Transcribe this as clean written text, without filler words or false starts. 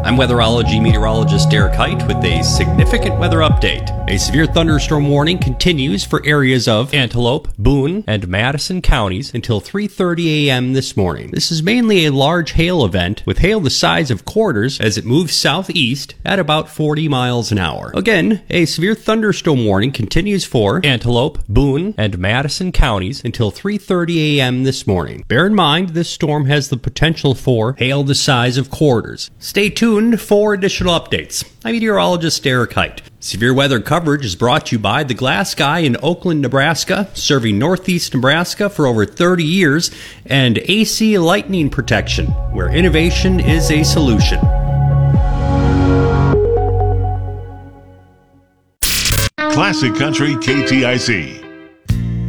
I'm weatherology meteorologist Derek Height with a significant weather update. A severe thunderstorm warning continues for areas of Antelope, Boone, and Madison counties until 3:30 a.m. this morning. This is mainly a large hail event with hail the size of quarters as it moves southeast at about 40 miles an hour. Again, a severe thunderstorm warning continues for Antelope, Boone, and Madison counties until 3:30 a.m. this morning. Bear in mind, this storm has the potential for hail the size of quarters. Stay tuned for additional updates. I'm meteorologist Derek Height. Severe weather coverage is brought to you by The Glass Guy in Oakland, Nebraska, serving northeast Nebraska for over 30 years, and AC Lightning Protection, where innovation is a solution. Classic Country KTIC.